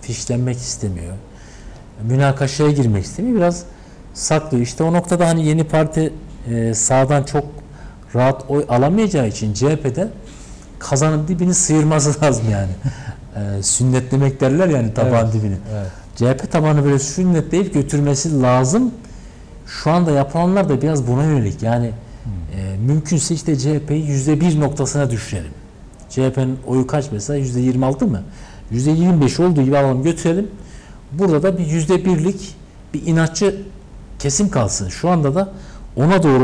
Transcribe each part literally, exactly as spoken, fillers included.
fişlenmek istemiyor. Münakaşaya girmek istemiyor. Biraz saklıyor. İşte o noktada hani yeni parti e, sağdan çok rahat oy alamayacağı için C H P'de kazanın dibini sıyırması lazım yani. e, sünnetlemek derler yani taban evet, dibini. Evet. C H P tabanı böyle sünnetleyip götürmesi lazım. Şu anda yapılanlar da biraz buna yönelik. Yani hmm. e, mümkünse işte C H P'yi yüzde bir noktasına düşürelim. C H P'nin oyu kaç mesela? yüzde yirmi altı mı? yüzde yirmi beş olduğu gibi alalım götürelim. Burada da bir yüzde birlik bir inatçı kesim kalsın. Şu anda da ona doğru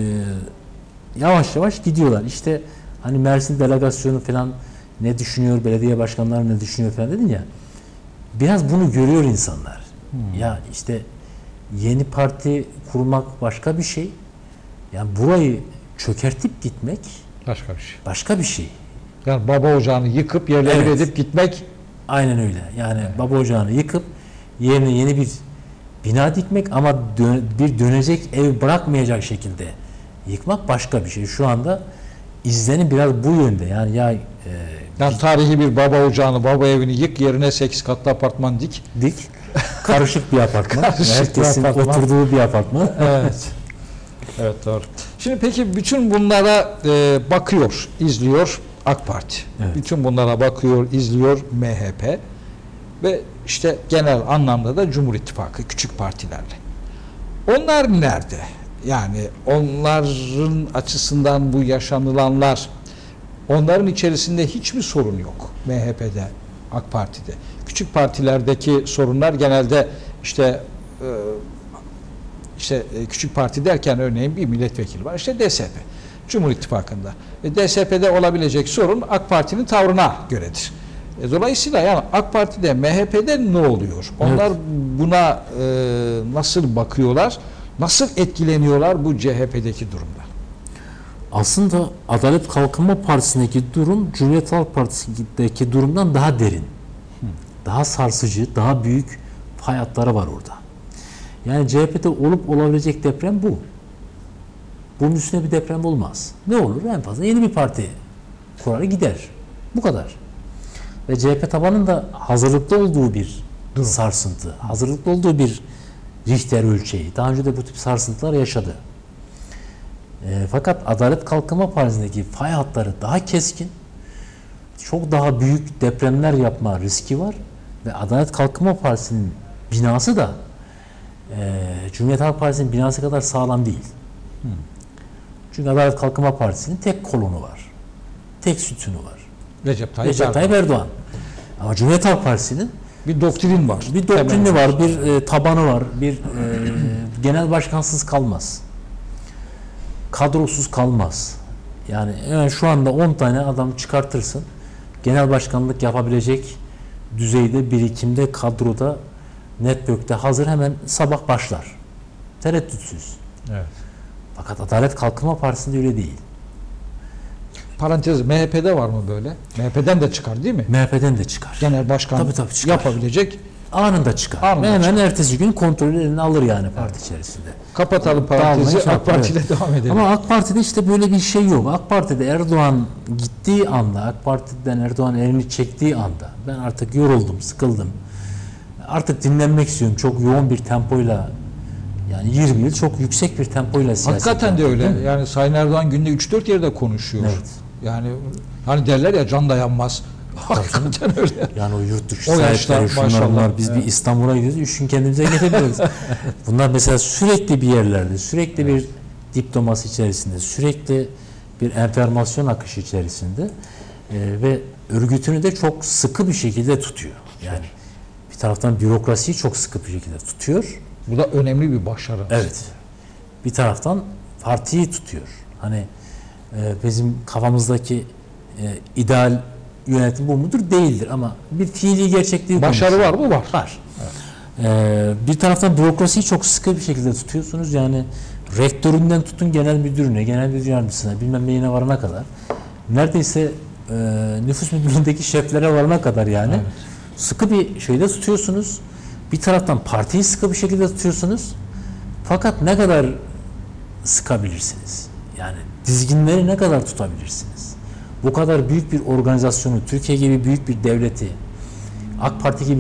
e, yavaş yavaş gidiyorlar. İşte hani Mersin delegasyonu falan ne düşünüyor, belediye başkanları ne düşünüyor falan dedin ya. Biraz bunu görüyor insanlar. Hmm. Ya işte yeni parti kurmak başka bir şey. Yani burayı çökertip gitmek başka bir şey. Başka bir şey. Yani baba ocağını yıkıp yerle bir evet. edip gitmek. Aynen öyle. Yani evet. baba ocağını yıkıp yerine yeni bir bina dikmek ama dö- bir dönecek ev bırakmayacak şekilde yıkmak başka bir şey. Şu anda izlenim biraz bu yönde. Yani ya e, yani tarihi bir baba ocağını, baba evini yık, yerine sekiz katlı apartman dik. Dik. Karışık bir apartman. Karışık Herkesin bir apartman. oturduğu bir apartman. Evet. Evet doğru. Şimdi peki bütün bunlara e, bakıyor, izliyor AK Parti. Evet. Bütün bunlara bakıyor, izliyor M H P ve işte genel anlamda da Cumhur İttifakı küçük partilerle. Onlar nerede? Yani onların açısından bu yaşanılanlar, onların içerisinde hiç mi sorun yok M H P'de, AK Parti'de? Küçük partilerdeki sorunlar genelde işte e, işte küçük parti derken örneğin bir milletvekili var. İşte D S P, Cumhur İttifakı'nda. E, D S P'de olabilecek sorun AK Parti'nin tavrına göredir. E, dolayısıyla yani AK Parti'de, M H P'de ne oluyor? Onlar evet. buna e, nasıl bakıyorlar? Nasıl etkileniyorlar bu C H P'deki durumda? Aslında Adalet Kalkınma Partisi'ndeki durum Cumhuriyet Halk Partisi'ndeki durumdan daha derin. Hı. Daha sarsıcı, daha büyük pay hatları var orada. Yani C H P'de olup olabilecek deprem bu. Bunun üstüne bir deprem olmaz. Ne olur? En fazla yeni bir parti kurar gider. Bu kadar. Ve C H P tabanında hazırlıklı olduğu bir durum. Sarsıntı, hazırlıklı olduğu bir Richter ölçeği. Daha önce de bu tip sarsıntılar yaşadı. E, fakat Adalet Kalkınma Partisi'ndeki fay hatları daha keskin, çok daha büyük depremler yapma riski var ve Adalet Kalkınma Partisi'nin binası da e, Cumhuriyet Halk Partisi'nin binası kadar sağlam değil. Hmm. Çünkü Adalet Kalkınma Partisi'nin tek kolonu var. Tek sütunu var. Recep Tayyip, Recep Tayyip Erdoğan. Erdoğan. Ama Cumhuriyet Halk Partisi'nin bir doktrin var. Bir doktrini var, bir e, tabanı var, bir e, genel başkansız kalmaz. Kadrosuz kalmaz. Yani hemen şu anda on tane adam çıkartırsın, genel başkanlık yapabilecek düzeyde, birikimde, kadroda, network'te hazır, hemen sabah başlar. Tereddütsüz. Evet. Fakat Adalet Kalkınma Partisi'nde öyle değil. Parantez, M H P'de var mı böyle? M H P'den de çıkar değil mi? M H P'den de çıkar. Genel başkan tabii, tabii çıkar. Yapabilecek. Anında çıkar. Anında Ve hemen çıkar. ertesi gün kontrolü eline alır yani parti evet. içerisinde. Kapatalım parantezi, AK Parti ile evet. devam edelim. Ama AK Parti'de işte böyle bir şey yok. AK Parti'de Erdoğan gittiği anda, AK Parti'den Erdoğan elini çektiği anda ben artık yoruldum, sıkıldım. Artık dinlenmek istiyorum. Çok yoğun bir tempoyla, yani yirmi yıl çok yüksek bir tempoyla siyaset. Hakikaten de öyle. Yani Sayın Erdoğan günde üç dört yerde konuşuyor. Evet. Yani hani derler ya, can dayanmaz. Hakikaten öyle. Yani o yurt dışı sahipleri, şunlar bunlar, biz evet. bir İstanbul'a gidiyoruz, üç gün kendimize gelebiliyoruz. Bunlar mesela sürekli bir yerlerde, sürekli evet. bir diploması içerisinde, sürekli bir enformasyon akışı içerisinde e, ve örgütünü de çok sıkı bir şekilde tutuyor. Yani bir taraftan bürokrasiyi çok sıkı bir şekilde tutuyor. Bu da önemli bir başarı. Evet. Bir taraftan partiyi tutuyor. Hani e, bizim kafamızdaki e, ideal yönetim bu mudur? Değildir ama bir fiili gerçekliği başarı konuşuyor. var mı? Var. Var. Evet. Ee, bir taraftan bürokrasiyi çok sıkı bir şekilde tutuyorsunuz. Yani rektöründen tutun genel müdürüne, genel müdür yardımcısına, bilmem neyine varana kadar. Neredeyse e, nüfus müdürlüğündeki şeflere varana kadar yani. Evet. Sıkı bir şeyde tutuyorsunuz. Bir taraftan partiyi sıkı bir şekilde tutuyorsunuz. Fakat ne kadar sıkabilirsiniz? Yani dizginleri ne kadar tutabilirsiniz? Bu kadar büyük bir organizasyonu, Türkiye gibi büyük bir devleti, AK Parti gibi